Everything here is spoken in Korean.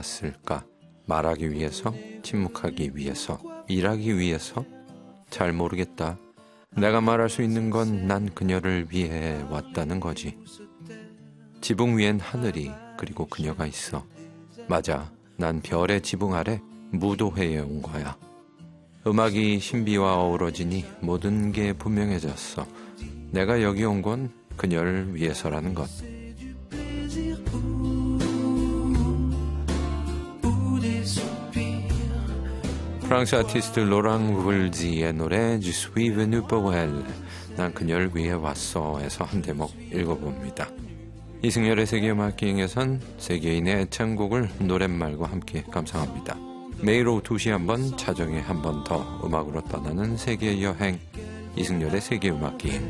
왔을까? 말하기 위해서? 침묵하기 위해서? 일하기 위해서? 잘 모르겠다. 내가 말할 수 있는 건 난 그녀를 위해 왔다는 거지. 지붕 위엔 하늘이 그리고 그녀가 있어. 맞아, 난 별의 지붕 아래 무도회에 온 거야. 음악이 신비와 어우러지니 모든 게 분명해졌어. 내가 여기 온 건 그녀를 위해서라는 것. 프랑스 아티스트 로랑 울지의 노래 Je suis venu pour elle, 난 그녀를 위해 왔어 에서 한 대목 읽어봅니다. 이승열의 세계음악 기행에선 세계인의 애창곡을 노랫말과 함께 감상합니다. 매일 오후 2시에 한 번, 자정에 한 번 더 음악으로 떠나는 세계여행, 이승열의 세계음악 기행.